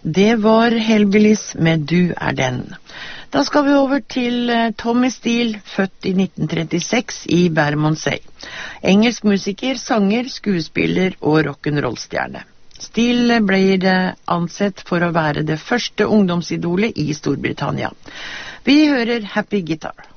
Det var Hellbillies med Du er den. Da skal vi over til Tommy Steele, født i 1936 i Bermondsey. Engelsk musiker, sanger, skuespiller og rock'n'roll-stjerne. Steele blir ansett for å være det første ungdomsidolet i Storbritannia. Vi hører Happy Guitar.